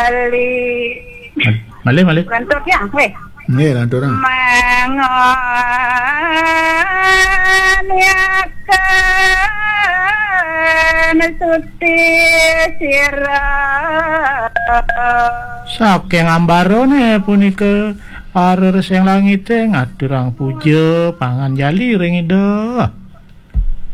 bali Malih. lantur ya weh Nggih, lantur. mangoniakan suti sirah Saking ambarone punika areres yang langit ngaturang puja pangan jali ring ida.